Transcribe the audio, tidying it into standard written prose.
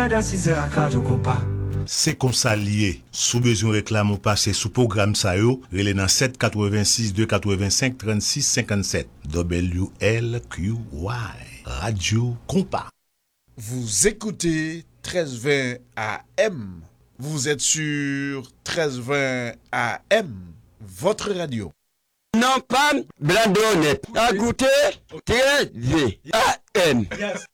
C'est comme ça lié. Sous besoin réclame ou passer sous programme ça yo, relé dans 786 285 36 57. WLQY Radio Compas. Vous écoutez 1320 AM. Vous êtes sur 1320 AM, votre radio. Non pas blanc d'honnête. À goûter, 13 AM. Yes.